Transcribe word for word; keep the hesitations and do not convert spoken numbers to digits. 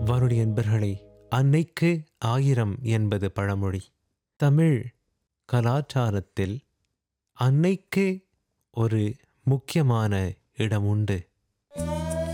வானொலி என்பர்களே, அன்னைக்கு ஆயிரம் என்பது பழமொழி. தமிழ் கலாச்சாரத்தில் அன்னைக்கு ஒரு முக்கியமான இடம் உண்டு.